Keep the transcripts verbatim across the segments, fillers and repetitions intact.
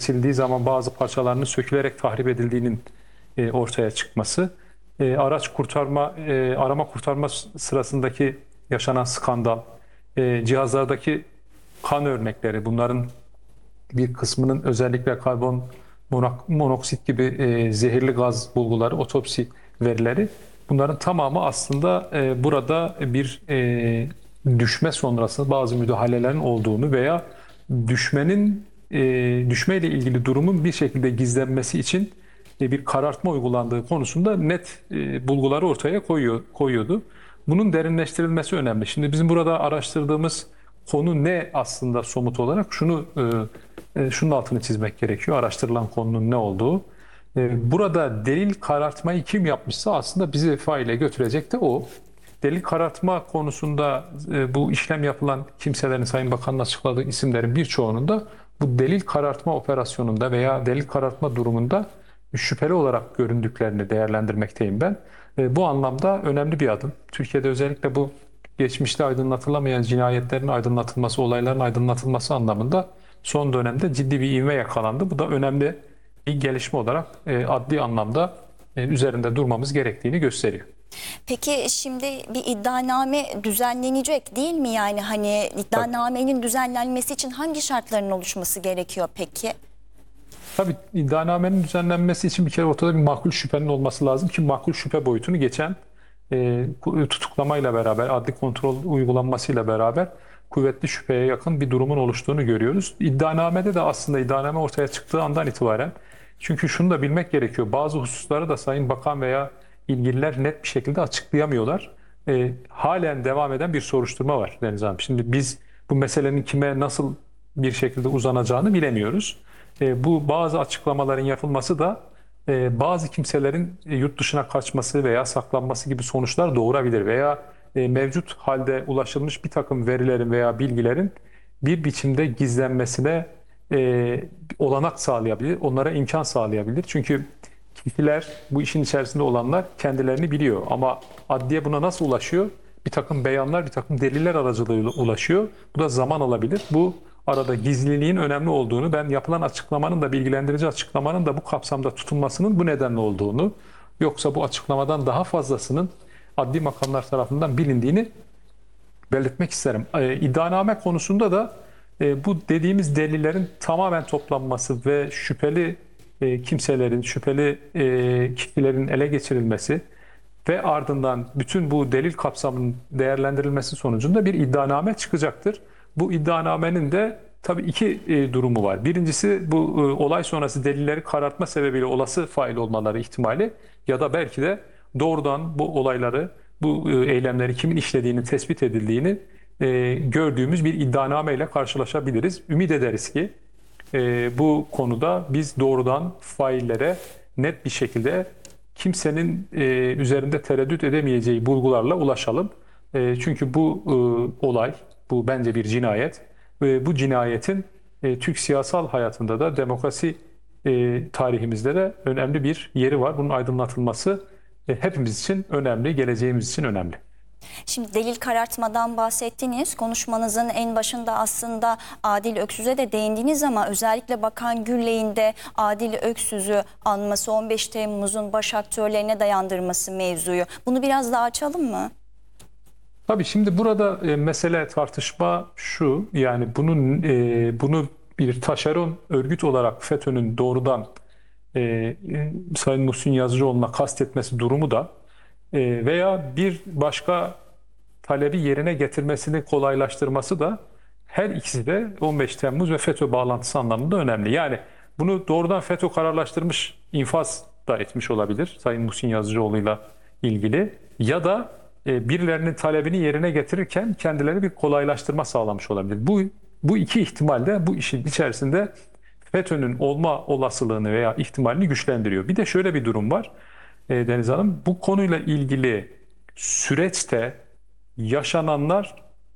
kesildiği zaman bazı parçalarının sökülerek tahrip edildiğinin e, ortaya çıkması, e, araç kurtarma, e, arama kurtarma sırasındaki yaşanan skandal, e, cihazlardaki kan örnekleri, bunların bir kısmının özellikle karbon monoksit gibi e, zehirli gaz bulguları, otopsi verileri, bunların tamamı aslında e, burada bir e, düşme sonrası bazı müdahalelerin olduğunu veya düşmenin e, düşmeyle ilgili durumun bir şekilde gizlenmesi için e, bir karartma uygulandığı konusunda net e, bulguları ortaya koyuyor, koyuyordu. Bunun derinleştirilmesi önemli. Şimdi bizim burada araştırdığımız konu ne aslında somut olarak? Şunu e, e, şunun altını çizmek gerekiyor. Araştırılan konunun ne olduğu. E, burada delil karartmayı kim yapmışsa aslında bizi faile götürecek de o. Delil karartma konusunda e, bu işlem yapılan kimselerin, Sayın Bakan'ın açıkladığı isimlerin birçoğunun da bu delil karartma operasyonunda veya delil karartma durumunda şüpheli olarak göründüklerini değerlendirmekteyim ben. E, bu anlamda önemli bir adım. Türkiye'de özellikle bu geçmişte aydınlatılamayan cinayetlerin aydınlatılması, olayların aydınlatılması anlamında son dönemde ciddi bir ivme yakalandı. Bu da önemli bir gelişme olarak e, adli anlamda e, üzerinde durmamız gerektiğini gösteriyor. Peki şimdi bir iddianame düzenlenecek değil mi? Yani hani iddianamenin düzenlenmesi için hangi şartların oluşması gerekiyor peki? Tabii iddianamenin düzenlenmesi için bir kere ortada bir makul şüphenin olması lazım ki makul şüphe boyutunu geçen e, tutuklamayla beraber, adli kontrol uygulanmasıyla beraber kuvvetli şüpheye yakın bir durumun oluştuğunu görüyoruz. İddianamede de aslında iddianame ortaya çıktığı andan itibaren, çünkü şunu da bilmek gerekiyor, bazı hususları da Sayın Bakan veya ilgililer net bir şekilde açıklayamıyorlar. E, halen devam eden bir soruşturma var Deniz Hanım. Şimdi biz bu meselenin kime nasıl bir şekilde uzanacağını bilemiyoruz. E, bu bazı açıklamaların yapılması da e, bazı kimselerin e, yurt dışına kaçması veya saklanması gibi sonuçlar doğurabilir veya e, mevcut halde ulaşılmış bir takım verilerin veya bilgilerin bir biçimde gizlenmesine e, olanak sağlayabilir, onlara imkan sağlayabilir. Çünkü kişiler, bu işin içerisinde olanlar kendilerini biliyor ama adliye buna nasıl ulaşıyor? Bir takım beyanlar, bir takım deliller aracılığıyla ulaşıyor. Bu da zaman alabilir. Bu arada gizliliğin önemli olduğunu, ben yapılan açıklamanın da, bilgilendirici açıklamanın da bu kapsamda tutulmasının bu nedenle olduğunu, yoksa bu açıklamadan daha fazlasının adli makamlar tarafından bilindiğini belirtmek isterim. E, iddianame konusunda da e, bu dediğimiz delillerin tamamen toplanması ve şüpheli e, kimselerin, şüpheli e, kişilerin ele geçirilmesi ve ardından bütün bu delil kapsamının değerlendirilmesi sonucunda bir iddianame çıkacaktır. Bu iddianamenin de tabii iki e, durumu var. Birincisi, bu e, olay sonrası delilleri karartma sebebiyle olası fail olmaları ihtimali ya da belki de doğrudan bu olayları, bu e, eylemleri kimin işlediğini tespit edildiğini e, gördüğümüz bir iddianame ile karşılaşabiliriz. Ümit ederiz ki e, bu konuda biz doğrudan faillere net bir şekilde kimsenin e, üzerinde tereddüt edemeyeceği bulgularla ulaşalım. E, çünkü bu e, olay, bu bence bir cinayet ve bu cinayetin e, Türk siyasal hayatında da, demokrasi e, tarihimizde de önemli bir yeri var. Bunun aydınlatılması e, hepimiz için önemli, geleceğimiz için önemli. Şimdi delil karartmadan bahsettiniz. Konuşmanızın en başında aslında Adil Öksüz'e de değindiniz ama özellikle Bakan Gülley'in de Adil Öksüz'ü anması, on beş Temmuz'un baş aktörlerine dayandırması mevzuyu. Bunu biraz daha açalım mı? Tabii şimdi burada e, mesele, tartışma şu, yani bunun e, bunu bir taşeron örgüt olarak FETÖ'nün doğrudan e, e, Sayın Muhsin Yazıcıoğlu'na kastetmesi durumu da e, veya bir başka talebi yerine getirmesini kolaylaştırması da, her ikisi de on beş Temmuz ve FETÖ bağlantısı anlamında önemli. Yani bunu doğrudan FETÖ kararlaştırmış, infaz da etmiş olabilir Sayın Muhsin Yazıcıoğlu'yla ilgili, ya da e, birilerinin talebini yerine getirirken kendileri bir kolaylaştırma sağlamış olabilir. Bu bu iki ihtimal bu işin içerisinde FETÖ'nün olma olasılığını veya ihtimalini güçlendiriyor. Bir de şöyle bir durum var e, Deniz Hanım, bu konuyla ilgili süreçte yaşananlar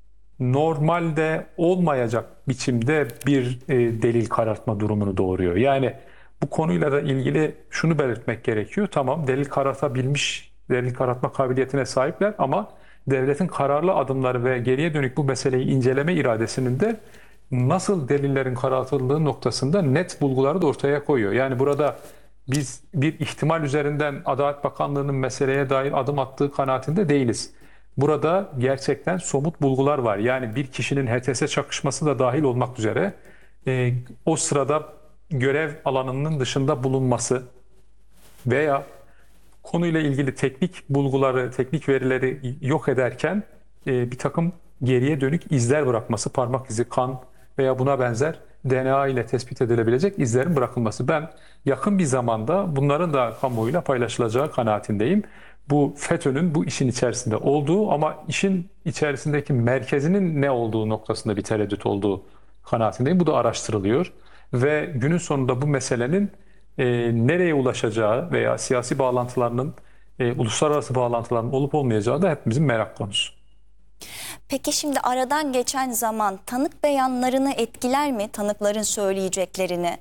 normalde olmayacak biçimde bir e, delil karartma durumunu doğuruyor. Yani bu konuyla da ilgili şunu belirtmek gerekiyor. Tamam, delil karartabilmiş, delil karartma kabiliyetine sahipler ama devletin kararlı adımları ve geriye dönük bu meseleyi inceleme iradesinin de nasıl delillerin karartıldığı noktasında net bulguları da ortaya koyuyor. Yani burada biz bir ihtimal üzerinden Adalet Bakanlığı'nın meseleye dair adım attığı kanaatinde değiliz. Burada gerçekten somut bulgular var. Yani bir kişinin H T S çakışması da dahil olmak üzere e, o sırada görev alanının dışında bulunması veya konuyla ilgili teknik bulguları, teknik verileri yok ederken e, bir takım geriye dönük izler bırakması, parmak izi, kan veya buna benzer D N A ile tespit edilebilecek izlerin bırakılması. Ben yakın bir zamanda bunların da kamuoyuyla paylaşılacağı kanaatindeyim. Bu FETÖ'nün bu işin içerisinde olduğu ama işin içerisindeki merkezinin ne olduğu noktasında bir tereddüt olduğu kanaatindeyim. Bu da araştırılıyor ve günün sonunda bu meselenin e, nereye ulaşacağı veya siyasi bağlantılarının, e, uluslararası bağlantıların olup olmayacağı da hepimizin merak konusu. Peki şimdi aradan geçen zaman tanık beyanlarını etkiler mi, tanıkların söyleyeceklerini?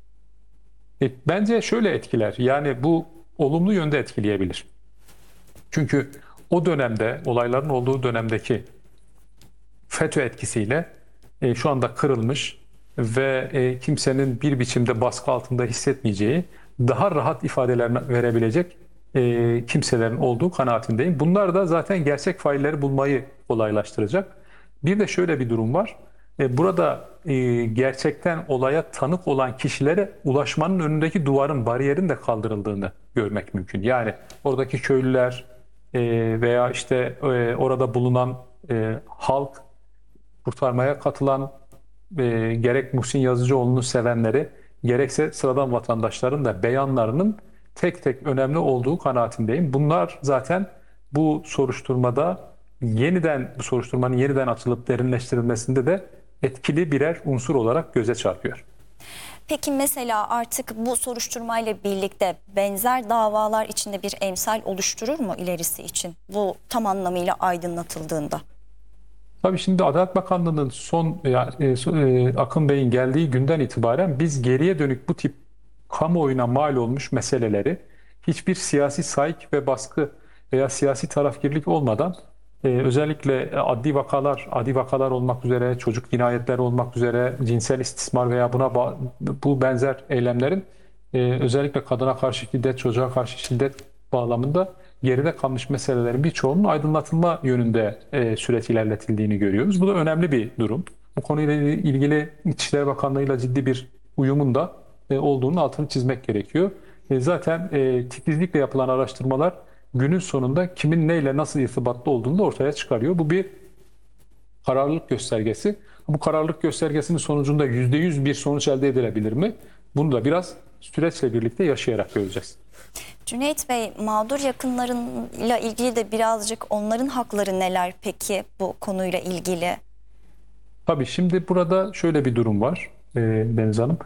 E, bence şöyle etkiler, yani bu olumlu yönde etkileyebilir. Çünkü o dönemde, olayların olduğu dönemdeki FETÖ etkisiyle e, şu anda kırılmış ve e, kimsenin bir biçimde baskı altında hissetmeyeceği, daha rahat ifadeler verebilecek e, kimselerin olduğu kanaatindeyim. Bunlar da zaten gerçek failleri bulmayı kolaylaştıracak. Bir de şöyle bir durum var. E, burada e, gerçekten olaya tanık olan kişilere ulaşmanın önündeki duvarın, bariyerin de kaldırıldığını görmek mümkün. Yani oradaki köylüler e, veya işte e, orada bulunan e, halk, kurtarmaya katılan e, gerek Muhsin Yazıcıoğlu'nu sevenleri gerekse sıradan vatandaşların da beyanlarının tek tek önemli olduğu kanaatindeyim. Bunlar zaten bu soruşturmada yeniden bu soruşturmanın yeniden açılıp derinleştirilmesinde de etkili birer unsur olarak göze çarpıyor. Peki mesela artık bu soruşturmayla birlikte benzer davalar içinde bir emsal oluşturur mu ilerisi için? Bu tam anlamıyla aydınlatıldığında. Tabii şimdi Adalet Bakanlığı'nın son yani, e, Akın Bey'in geldiği günden itibaren biz geriye dönük bu tip kamuoyuna mal olmuş meseleleri hiçbir siyasi saik ve baskı veya siyasi tarafkirlik olmadan e, özellikle adli vakalar, adli vakalar olmak üzere, çocuk cinayetleri olmak üzere, cinsel istismar veya buna bu benzer eylemlerin e, özellikle kadına karşı şiddet, çocuğa karşı şiddet bağlamında geride kalmış meselelerin birçoğunun aydınlatılma yönünde e, süreç ilerletildiğini görüyoruz. Bu da önemli bir durum. Bu konuyla ilgili İçişleri Bakanlığı'yla ciddi bir uyumun da e, olduğunun altını çizmek gerekiyor. E, zaten e, titizlikle yapılan araştırmalar günün sonunda kimin neyle nasıl irtibatlı olduğunu da ortaya çıkarıyor. Bu bir kararlılık göstergesi. Bu kararlılık göstergesinin sonucunda yüzde yüz bir sonuç elde edilebilir mi? Bunu da biraz süreçle birlikte yaşayarak göreceğiz. Cüneyt Bey, mağdur yakınlarıyla ilgili de birazcık onların hakları neler peki bu konuyla ilgili? Tabii şimdi burada şöyle bir durum var e, Deniz Hanım.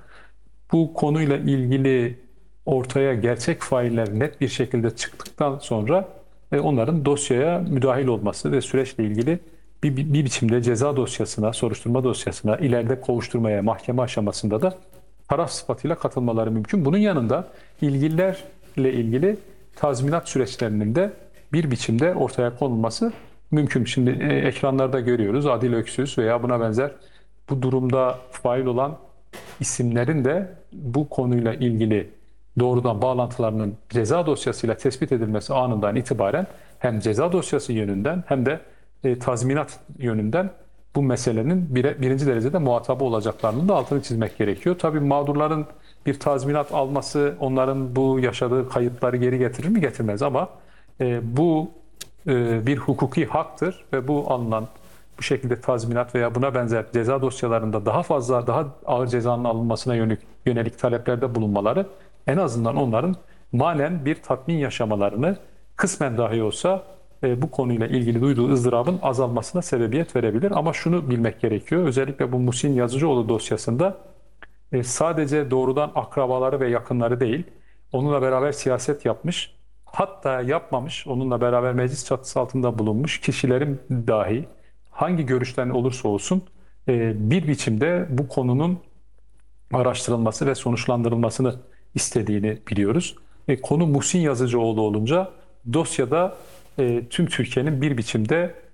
Bu konuyla ilgili ortaya gerçek failler net bir şekilde çıktıktan sonra e, onların dosyaya müdahil olması ve süreçle ilgili bir, bir, bir biçimde ceza dosyasına, soruşturma dosyasına, ileride kovuşturmaya, mahkeme aşamasında da taraf sıfatıyla katılmaları mümkün. Bunun yanında ilgililerle ilgili tazminat süreçlerinin de bir biçimde ortaya konulması mümkün. Şimdi e, ekranlarda görüyoruz Adil Öksüz veya buna benzer bu durumda fail olan isimlerin de bu konuyla ilgili doğrudan bağlantılarının ceza dosyasıyla tespit edilmesi anından itibaren hem ceza dosyası yönünden hem de e, tazminat yönünden bu meselenin bire, birinci derecede muhatabı olacaklarının da altını çizmek gerekiyor. Tabii mağdurların bir tazminat alması onların bu yaşadığı kayıpları geri getirir mi? Getirmez ama e, bu e, bir hukuki haktır ve bu alınan bu şekilde tazminat veya buna benzer ceza dosyalarında daha fazla, daha ağır cezanın alınmasına yönelik, yönelik taleplerde bulunmaları en azından onların manen bir tatmin yaşamalarını kısmen dahi olsa e, bu konuyla ilgili duyduğu ızdırabın azalmasına sebebiyet verebilir. Ama şunu bilmek gerekiyor. Özellikle bu Muhsin Yazıcıoğlu dosyasında e, sadece doğrudan akrabaları ve yakınları değil, onunla beraber siyaset yapmış, hatta yapmamış, onunla beraber meclis çatısı altında bulunmuş kişilerin dahi hangi görüşten olursa olsun e, bir biçimde bu konunun araştırılması ve sonuçlandırılmasını istediğini biliyoruz. E, konu Muhsin Yazıcıoğlu olunca dosyada e, tüm Türkiye'nin bir biçimde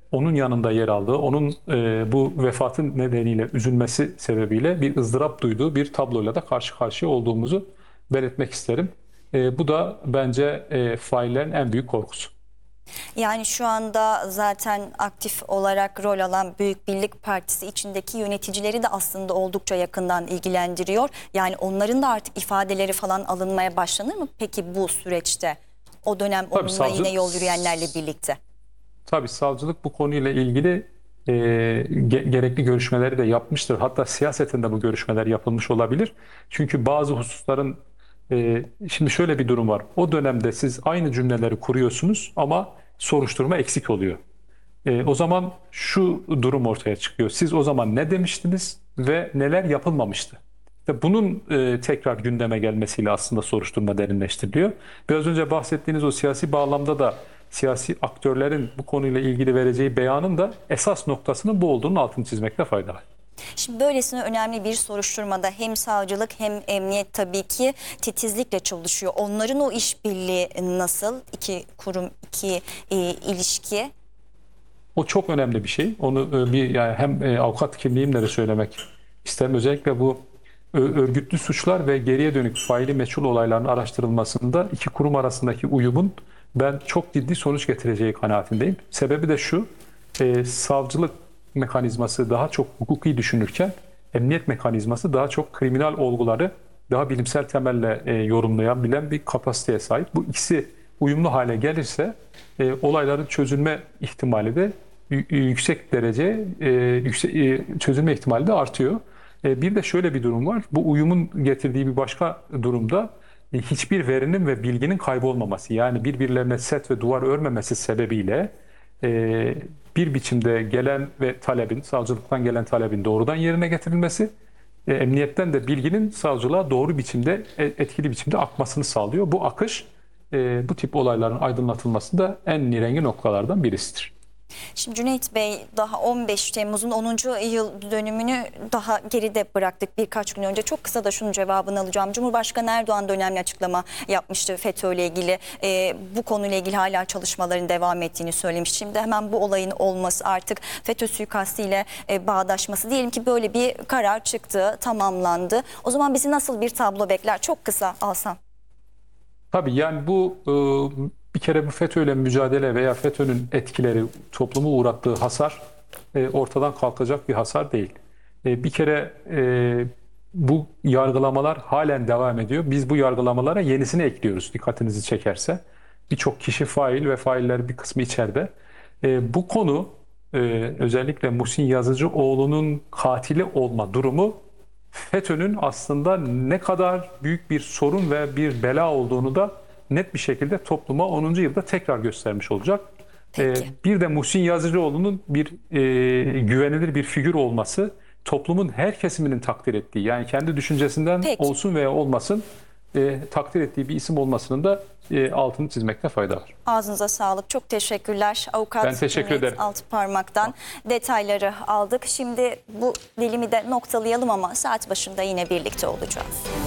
onun yanında yer aldığı, onun e, bu vefatın nedeniyle üzülmesi sebebiyle bir ızdırap duyduğu bir tabloyla da karşı karşıya olduğumuzu belirtmek isterim. E, bu da bence e, faillerin en büyük korkusu. Yani şu anda zaten aktif olarak rol alan Büyük Birlik Partisi içindeki yöneticileri de aslında oldukça yakından ilgilendiriyor. Yani onların da artık ifadeleri falan alınmaya başlanır mı peki bu süreçte? O dönem onunla savcı- yine yol yürüyenlerle birlikte. Tabii savcılık bu konuyla ilgili e, ge- gerekli görüşmeleri de yapmıştır. Hatta siyaseten de bu görüşmeler yapılmış olabilir. Çünkü bazı hususların e, şimdi şöyle bir durum var. O dönemde siz aynı cümleleri kuruyorsunuz ama soruşturma eksik oluyor. E, o zaman şu durum ortaya çıkıyor. Siz o zaman ne demiştiniz ve neler yapılmamıştı? İşte bunun e, tekrar gündeme gelmesiyle aslında soruşturma derinleştiriliyor. Biraz önce bahsettiğiniz o siyasi bağlamda da siyasi aktörlerin bu konuyla ilgili vereceği beyanın da esas noktasının bu olduğunun altını çizmekte fayda var. Şimdi böylesine önemli bir soruşturmada hem savcılık hem emniyet tabii ki titizlikle çalışıyor. Onların o işbirliği nasıl? İki kurum, iki e, ilişki. O çok önemli bir şey. Onu e, bir yani hem e, avukat kimliğimle de söylemek isterim. Özellikle bu ö- örgütlü suçlar ve geriye dönük faili meçhul olayların araştırılmasında iki kurum arasındaki uyumun ben çok ciddi sonuç getireceği kanaatindeyim. Sebebi de şu, e, savcılık mekanizması daha çok hukuki düşünürken emniyet mekanizması daha çok kriminal olguları daha bilimsel temelle e, yorumlayan, bilen bir kapasiteye sahip. Bu ikisi uyumlu hale gelirse e, olayların çözülme ihtimali de y- yüksek derece e, yüksek, e, çözülme ihtimali de artıyor. E, bir de şöyle bir durum var. Bu uyumun getirdiği bir başka durumda e, hiçbir verinin ve bilginin kaybolmaması. Yani birbirlerine set ve duvar örmemesi sebebiyle e, bir biçimde gelen ve talebin, savcılıktan gelen talebin doğrudan yerine getirilmesi, e, emniyetten de bilginin savcılığa doğru biçimde, e, etkili biçimde akmasını sağlıyor. Bu akış e, bu tip olayların aydınlatılmasında en nirengi noktalardan birisidir. Şimdi Cüneyt Bey, daha on beş Temmuz'un onuncu yıl dönümünü daha geride bıraktık birkaç gün önce. Çok kısa da şunun cevabını alacağım. Cumhurbaşkanı Erdoğan da önemli açıklama yapmıştı FETÖ ile ilgili. Ee, bu konuyla ilgili hala çalışmaların devam ettiğini söylemiş. Şimdi hemen bu olayın olması, artık FETÖ suikastiyle e, bağdaşması, diyelim ki böyle bir karar çıktı, tamamlandı. O zaman bizi nasıl bir tablo bekler? Çok kısa alsam. Tabii yani bu e, bir kere bu FETÖ'yle mücadele veya FETÖ'nün etkileri, toplumu uğrattığı hasar e, ortadan kalkacak bir hasar değil. E, bir kere e, bu yargılamalar halen devam ediyor. Biz bu yargılamalara yenisini ekliyoruz, dikkatinizi çekerse. Birçok kişi fail ve failler bir kısmı içeride. E, bu konu e, özellikle Muhsin Yazıcıoğlu'nun katili olma durumu FETÖ'nün aslında ne kadar büyük bir sorun ve bir bela olduğunu da net bir şekilde topluma onuncu yılda tekrar göstermiş olacak. Peki. Ee, bir de Muhsin Yazıcıoğlu'nun bir e, güvenilir bir figür olması, toplumun her kesiminin takdir ettiği, yani kendi düşüncesinden Peki. olsun veya olmasın e, takdir ettiği bir isim olmasının da e, altını çizmekte fayda var. Ağzınıza sağlık. Çok teşekkürler. Avukat Ben teşekkür Cüneyt ederim. Altıparmak'tan detayları aldık. Şimdi bu dilimi de noktalayalım ama saat başında yine birlikte olacağız.